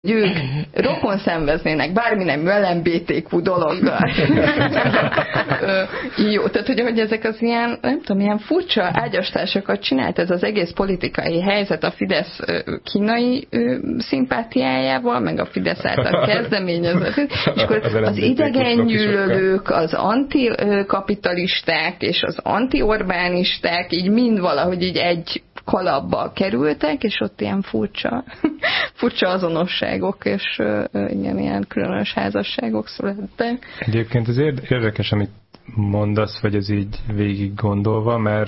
ők rokon szenveznének bármi nem LMBTQ dologgal. Jó, tehát hogy ezek az ilyen, nem tudom, ilyen furcsa ágyastársakat csinált ez az egész politikai helyzet a Fidesz kínai szimpátiájával, meg a Fidesz által kezdeményezett. És akkor az idegengyűlölők, az antikapitalisták és az anti-Orbánisták így mind valahogy így egy kalapba kerültek, és ott ilyen furcsa azonosságok, és ilyen különös házasságok születtek. Egyébként ez érdekes, amit mondasz, vagy ez így végig gondolva, mert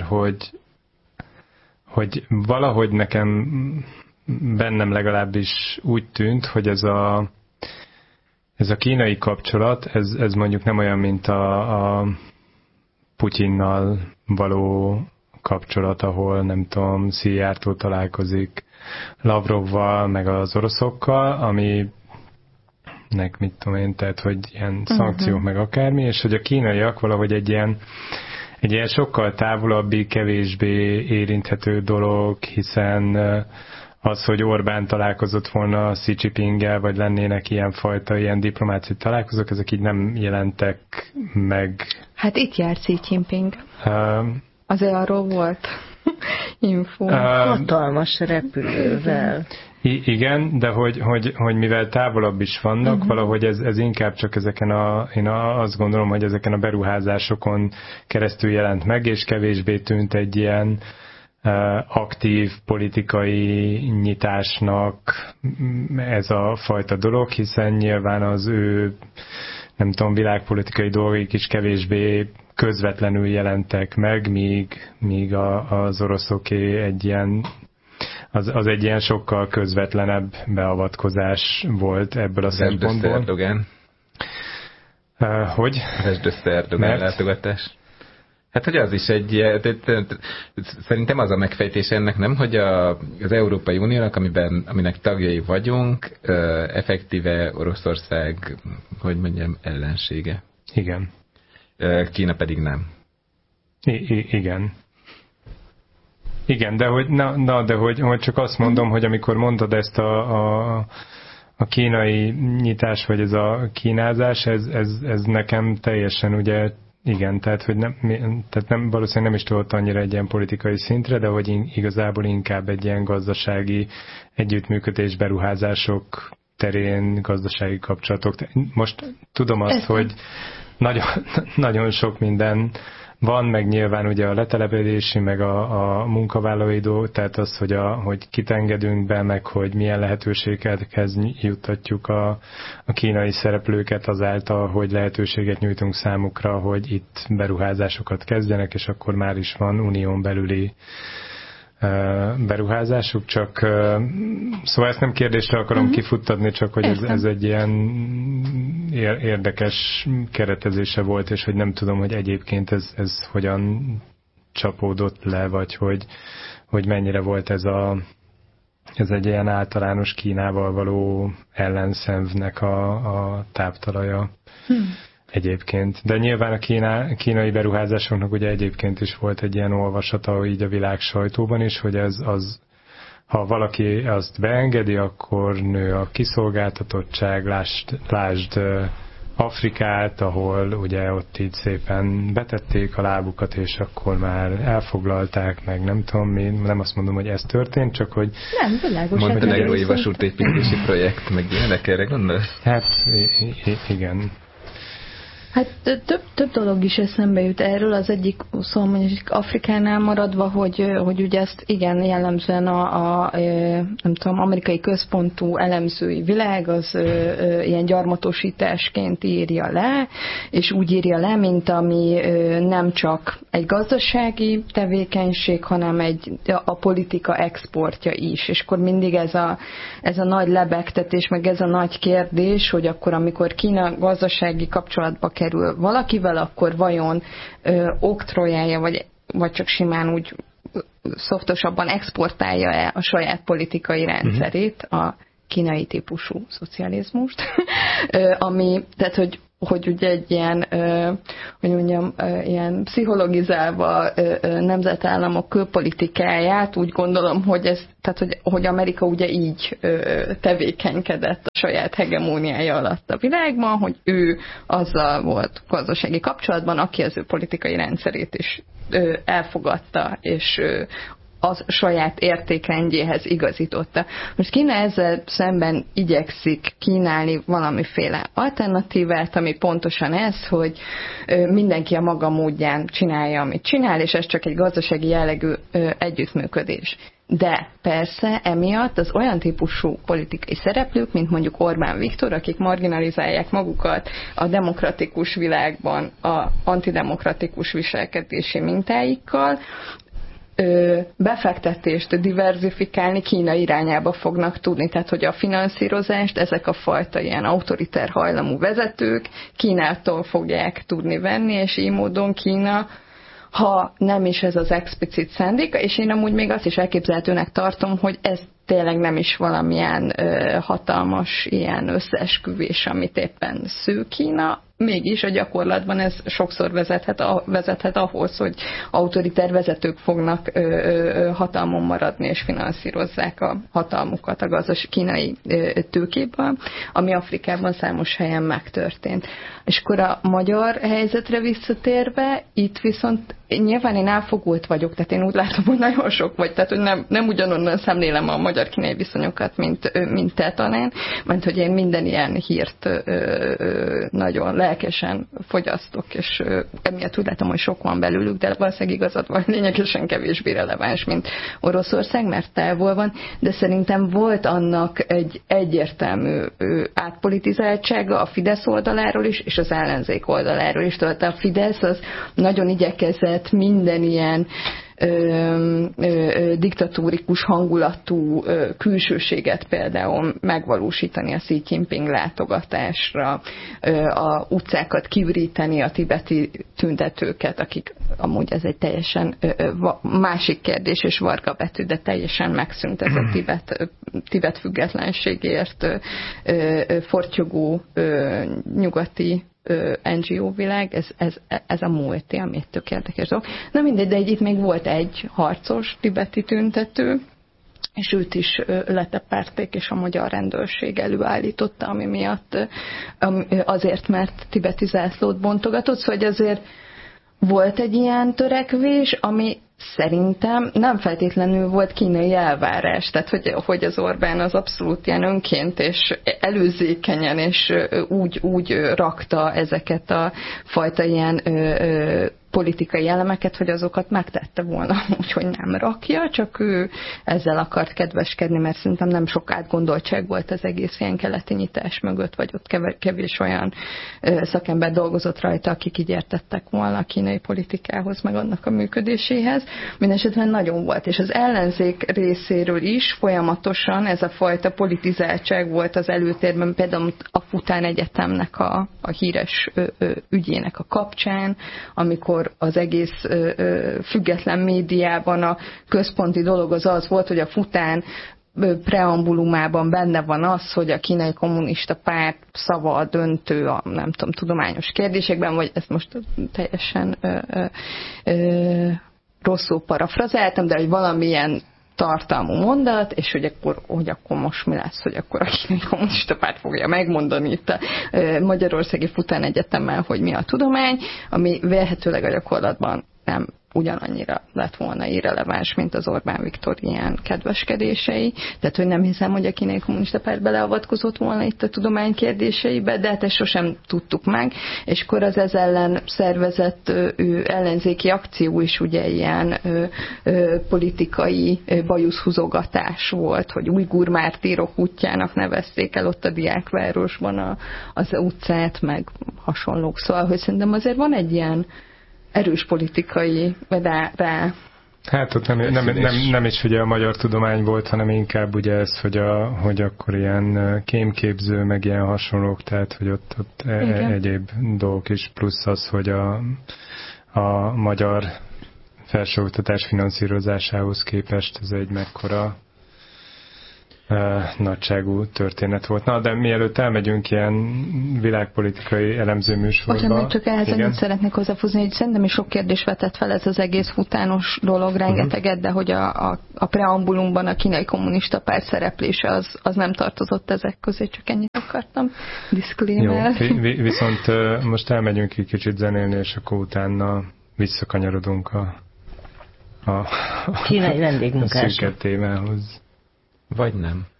hogy valahogy nekem bennem legalábbis úgy tűnt, hogy ez a kínai kapcsolat, ez mondjuk nem olyan, mint a Putyinnal való kapcsolat, ahol nem tudom, Szijjártó találkozik Lavrovval, meg az oroszokkal, aminek mit tudom én, tehát, hogy ilyen szankciók meg akármi, és hogy a kínaiak valahogy egy ilyen sokkal távolabbi, kevésbé érinthető dolog, hiszen az, hogy Orbán találkozott volna Xi Jinpinggel, vagy lennének ilyen diplomáciai találkozók, ezek így nem jelentek meg. Hát itt járt Xi Jinping. Azért arról volt info. Hatalmas repülővel. Igen, de hogy mivel távolabb is vannak, valahogy ez inkább csak én azt gondolom, hogy ezeken a beruházásokon keresztül jelent meg, és kevésbé tűnt egy ilyen aktív politikai nyitásnak ez a fajta dolog, hiszen nyilván az ő, nem tudom, világpolitikai dolgok is kevésbé közvetlenül jelentek meg, míg az oroszoké egy ilyen egy ilyen sokkal közvetlenebb beavatkozás volt ebből a szempontból. Erdogan. Hogy? Vesd Erdogan látogatás. Hát, hogy az is szerintem az a megfejtés ennek, nem, hogy az Európai Uniónak, aminek tagjai vagyunk, effektíve Oroszország, hogy mondjam, ellensége. Igen. Kína pedig nem. Igen. Igen, de hogy csak azt mondom, hogy amikor mondod ezt a kínai nyitás, vagy ez a kínázás, ez nekem teljesen ugye, igen, tehát nem, valószínűleg nem is tudott annyira egy ilyen politikai szintre, de hogy igazából inkább egy ilyen gazdasági együttműködés, beruházások terén, gazdasági kapcsolatok. Most tudom azt, hogy nagyon, nagyon sok minden van, meg nyilván ugye a letelepedési, meg a munkavállalói dolog, tehát az, hogy kit engedünk be, meg hogy milyen lehetőségekhez juttatjuk a kínai szereplőket azáltal, hogy lehetőséget nyújtunk számukra, hogy itt beruházásokat kezdjenek, és akkor már is van unión belüli beruházásuk, csak szóval ezt nem kérdésre akarom kifuttatni, csak hogy ez egy ilyen érdekes keretezése volt, és hogy nem tudom, hogy egyébként ez hogyan csapódott le, vagy hogy mennyire volt ez egy ilyen általános Kínával való ellenszenvnek a táptalaja. Egyébként. De nyilván a kínai beruházásoknak ugye egyébként is volt egy ilyen olvasata így a világ sajtóban is, hogy ha valaki azt beengedi, akkor nő a kiszolgáltatottság, lásd Afrikát, ahol ugye ott így szépen betették a lábukat, és akkor már elfoglalták, meg nem tudom mi, nem azt mondom, hogy ez történt, csak hogy... Nem, világos. Montenegrói vasútépítési projekt, meg ilyenek, erre gondolsz? Hát igen. Hát több dolog is eszembe jut erről, az egyik, szóval mondjuk Afrikánál maradva, hogy ugye ezt igen jellemzően nem tudom, amerikai központú elemzői világ az ilyen gyarmatosításként írja le, és úgy írja le, mint ami nem csak egy gazdasági tevékenység, hanem a politika exportja is. És akkor mindig ez a nagy lebegtetés, meg ez a nagy kérdés, hogy akkor amikor Kína gazdasági kapcsolatba kerül valakivel, akkor vajon oktrojálja, vagy csak simán úgy szoftosabban exportálja-e a saját politikai rendszerét, a kínai típusú szocializmust, ami, tehát, hogy ugye egy ilyen, hogy mondjam, ilyen pszichologizálva nemzetállamok külpolitikáját, úgy gondolom, hogy ez, tehát hogy Amerika ugye így tevékenykedett a saját hegemóniája alatt a világban, hogy ő azzal volt gazdasági kapcsolatban, aki az ő politikai rendszerét is elfogadta, és az saját értékrendjéhez igazította. Most Kína ezzel szemben igyekszik kínálni valamiféle alternatívát, ami pontosan ez, hogy mindenki a maga módján csinálja, amit csinál, és ez csak egy gazdasági jellegű együttműködés. De persze emiatt az olyan típusú politikai szereplők, mint mondjuk Orbán Viktor, akik marginalizálják magukat a demokratikus világban a antidemokratikus viselkedési mintáikkal, befektetést diverzifikálni Kína irányába fognak tudni. Tehát, hogy a finanszírozást ezek a fajta ilyen autoriter hajlamú vezetők Kínától fogják tudni venni, és így módon Kína, ha nem is ez az explicit szándéka, és én amúgy még azt is elképzelhetőnek tartom, hogy ez tényleg nem is valamilyen hatalmas ilyen összeesküvés, amit éppen sző Kína, mégis a gyakorlatban ez sokszor vezethet ahhoz, hogy autoriter vezetők fognak hatalmon maradni, és finanszírozzák a hatalmukat a kínai tőkéből, ami Afrikában számos helyen megtörtént. És akkor a magyar helyzetre visszatérve, itt viszont nyilván én elfogult vagyok, tehát én úgy látom, hogy nagyon sok vagy, tehát hogy nem ugyanonnan szemlélem a magyar-kínai viszonyokat, mint te talán, mert hogy én minden ilyen hírt nagyon lelkesen fogyasztok, és emiatt úgy látom, hogy sok van belőlük, de valószínűleg igazad van, lényegesen kevésbé releváns, mint Oroszország, mert távol van, de szerintem volt annak egy egyértelmű átpolitizáltsága a Fidesz oldaláról is, és az ellenzék oldaláról is. Tehát a Fidesz az nagyon igyekezett minden ilyen diktatórikus hangulatú külsőséget például megvalósítani a Xi Jinping látogatásra, a utcákat kiüríteni a tibeti tüntetőket, akik amúgy ez egy teljesen másik kérdés és varga betű, de teljesen megszűnt ez a Tibet függetlenségért fortyogó nyugati NGO világ, ez a múlti, ami egy tök érdekes dolog. Na mindegy, de itt még volt egy harcos tibeti tüntető, és őt is leteperték, és a magyar rendőrség előállította, ami miatt azért, mert tibeti zászlót bontogatott, szóval azért volt egy ilyen törekvés, ami szerintem nem feltétlenül volt kínai elvárás, tehát hogy az Orbán az abszolút ilyen önként és előzékenyen és úgy rakta ezeket a fajta ilyen politikai elemeket, hogy azokat megtette volna, úgyhogy nem rakja, csak ő ezzel akart kedveskedni, mert szerintem nem sok átgondoltság volt az egész ilyen keleti nyitás mögött, vagy ott kevés olyan szakember dolgozott rajta, akik így értettek volna a kínai politikához, meg annak a működéséhez. Mindenesetre nagyon volt, és az ellenzék részéről is folyamatosan ez a fajta politizáltság volt az előtérben, például a Fután Egyetemnek a híres ügyének a kapcsán, amikor az egész független médiában a központi dolog az volt, hogy a Fután preambulumában benne van az, hogy a kínai kommunista párt szava a döntő a, nem tudom, tudományos kérdésekben, vagy ezt most teljesen rosszul parafrazáltam, de hogy valamilyen tartalmú mondat, és hogy akkor most mi lesz, hogy akkor a kínai kommunista párt fogja megmondani itt a Magyarországi Fután Egyetemen, hogy mi a tudomány, ami vélhetőleg a gyakorlatban nem ugyanannyira lett volna irreleváns, mint az Orbán Viktor ilyen kedveskedései. Tehát, hogy nem hiszem, hogy a kínai kommunista párt beleavatkozott volna itt a tudomány kérdéseibe, de hát ezt sosem tudtuk meg, és akkor az ez ellen szervezett ellenzéki akció is ugye ilyen politikai bajuszhúzogatás volt, hogy ujgur mártírok útjának nevezték el ott a diákvárosban az utcát, meg hasonlók. Szóval, hogy szerintem azért van egy ilyen erős politikai rá. Hát ott nem is ugye a magyar tudomány volt, hanem inkább ugye ez, hogy akkor ilyen kémképző, meg ilyen hasonlók, tehát hogy ott egyéb dolgok is, plusz az, hogy a magyar felsőoktatás finanszírozásához képest ez egy mekkora nagyságú történet volt. Na, de mielőtt elmegyünk ilyen világpolitikai elemző műsorba... Bocsánat, csak ehhez annyit szeretnék hozzáfúzni, hogy szerintem is sok kérdés vetett fel ez az egész futános dolog, rengeteget, de hogy a preambulumban a kínai kommunista párt szereplése az nem tartozott ezek közé, csak ennyit akartam. Disclaimer. Jó, viszont most elmegyünk egy kicsit zenélni, és akkor utána visszakanyarodunk a kínai vendégmunkások szűkebb témához. Vagy nem.